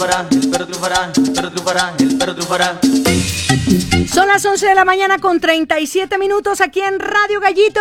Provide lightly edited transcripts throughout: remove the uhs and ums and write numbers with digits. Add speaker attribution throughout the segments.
Speaker 1: triunfará, el perro triunfará, el perro triunfará, el perro triunfará.
Speaker 2: Son las 11 de la mañana con 37 minutos aquí en Radio Gallito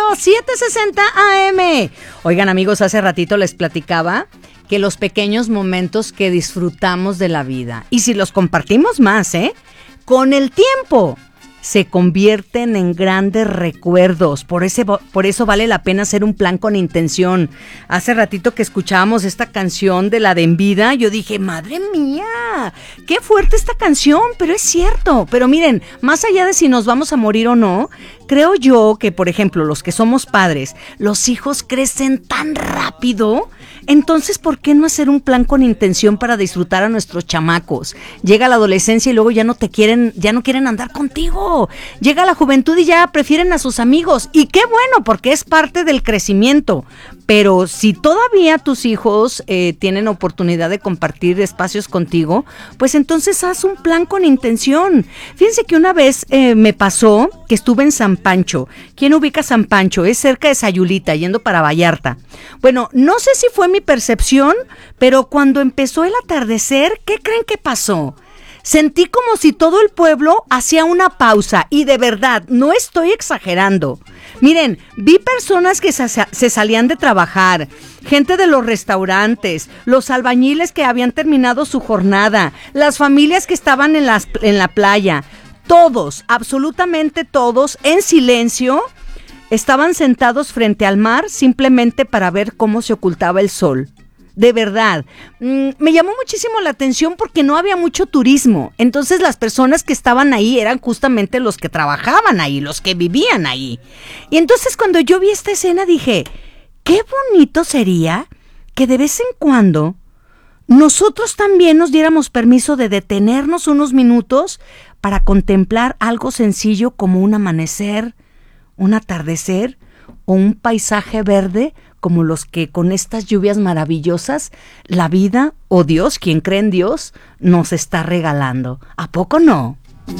Speaker 2: 760 AM. Oigan, amigos, hace ratito les platicaba que los pequeños momentos que disfrutamos de la vida, y si los compartimos más, con el tiempo se convierten en grandes recuerdos. Por eso vale la pena hacer un plan con intención. Hace ratito que escuchábamos esta canción de la de En Vida, yo dije, madre mía, qué fuerte esta canción, pero es cierto. Pero miren, más allá de si nos vamos a morir o no, creo yo que, por ejemplo, los que somos padres, los hijos crecen tan rápido. Entonces, ¿por qué no hacer un plan con intención para disfrutar a nuestros chamacos? Llega la adolescencia y luego ya no quieren andar contigo. Llega la juventud y ya prefieren a sus amigos. Y qué bueno, porque es parte del crecimiento. Pero si todavía tus hijos tienen oportunidad de compartir espacios contigo, pues entonces haz un plan con intención. Fíjense que una vez me pasó que estuve en San Pancho. ¿Quién ubica San Pancho? Es cerca de Sayulita, yendo para Vallarta. Bueno, no sé si fue mi percepción, pero cuando empezó el atardecer, ¿qué creen que pasó? Sentí como si todo el pueblo hacía una pausa, y de verdad, no estoy exagerando. Miren, vi personas que se salían de trabajar, gente de los restaurantes, los albañiles que habían terminado su jornada, las familias que estaban en la playa, todos, absolutamente todos, en silencio, estaban sentados frente al mar simplemente para ver cómo se ocultaba el sol. De verdad, me llamó muchísimo la atención porque no había mucho turismo. Entonces las personas que estaban ahí eran justamente los que trabajaban ahí, los que vivían ahí. Y entonces cuando yo vi esta escena dije, qué bonito sería que de vez en cuando nosotros también nos diéramos permiso de detenernos unos minutos para contemplar algo sencillo como un amanecer, un atardecer o un paisaje verde como los que con estas lluvias maravillosas la vida o Dios, quien cree en Dios, nos está regalando. ¿A poco no?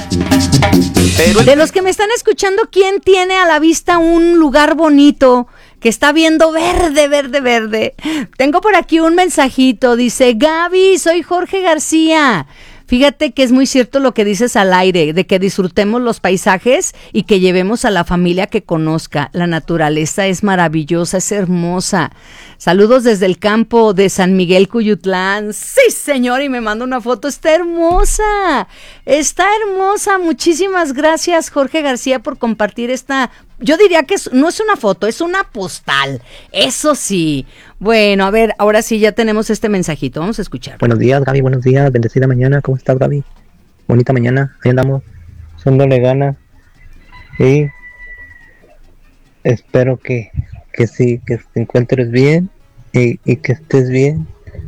Speaker 2: De los que me están escuchando, ¿quién tiene a la vista un lugar bonito que está viendo verde, verde, verde? Tengo por aquí un mensajito, dice, Gaby, soy Jorge García. Fíjate que es muy cierto lo que dices al aire, de que disfrutemos los paisajes y que llevemos a la familia que conozca. La naturaleza es maravillosa, es hermosa. Saludos desde el campo de San Miguel, Cuyutlán. Sí, señor, y me manda una foto. Está hermosa. Está hermosa. Muchísimas gracias, Jorge García, por compartir esta... Yo diría que no es una foto, es una postal. Eso sí. Bueno, a ver, ahora sí ya tenemos este mensajito. Vamos a escuchar.
Speaker 3: Buenos días, Gaby, buenos días. Bendecida mañana. ¿Cómo estás, Gaby? Bonita mañana. Ahí andamos. Dándole ganas. Y espero que sí, que te encuentres bien y que estés bien.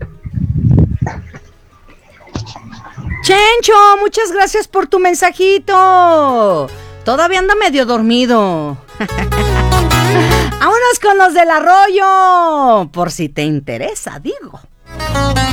Speaker 2: Chencho, muchas gracias por tu mensajito. Todavía anda medio dormido. Vámonos con los del arroyo. Por si te interesa, digo.